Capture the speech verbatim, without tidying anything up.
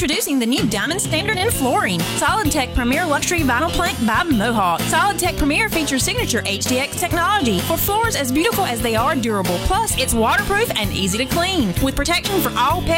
Introducing the new Diamond Standard in flooring. SolidTech Premier Luxury Vinyl Plank by Mohawk. SolidTech Premier features signature H D X technology for floors as beautiful as they are durable. Plus, it's waterproof and easy to clean with protection for all pet